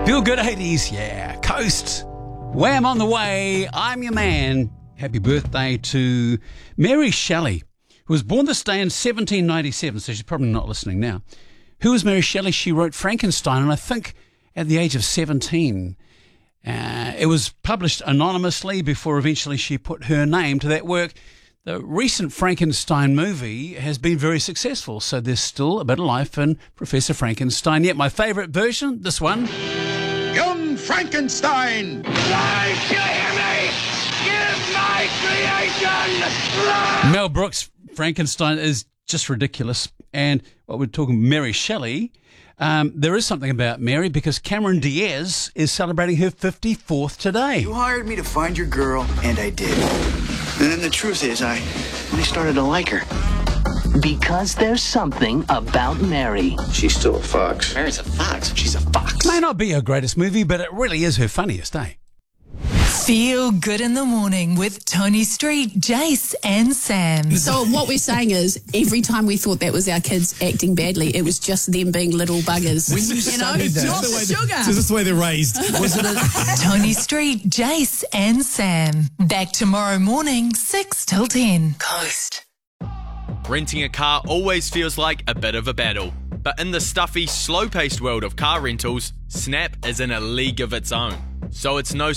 Feel good 80s, yeah. Coast. Wham on the way. I'm your man. Happy birthday to Mary Shelley, who was born this day in 1797, so she's probably not listening now. Who was Mary Shelley? She wrote Frankenstein, and I think at the age of 17. It was published anonymously before eventually she put her name to that work. The recent Frankenstein movie has been very successful, so there's still a bit of life in Professor Frankenstein. Yet my favourite version, this one. Young Frankenstein! Life, you hear me? Give my creation life! Mel Brooks' Frankenstein is just ridiculous. And what we're talking, Mary Shelley, there is something about Mary because Cameron Diaz is celebrating her 54th today. You hired me to find your girl, and I did. And then the truth is, I really started to like her. Because there's something about Mary. She's still a fox. Mary's a fox. She's a fox. May not be her greatest movie, but it really is her funniest, eh? Feel good in the morning with Tony Street, Jace and Sam. So what we're saying is every time we thought that was our kids acting badly, it was just them being little buggers. When you know, say that. not sugar. So this is the way they're raised. Wasn't it? Tony Street, Jace and Sam. Back tomorrow morning, 6 till 10. Coast. Renting a car always feels like a bit of a battle. But in the stuffy, slow-paced world of car rentals, Snap is in a league of its own. So it's no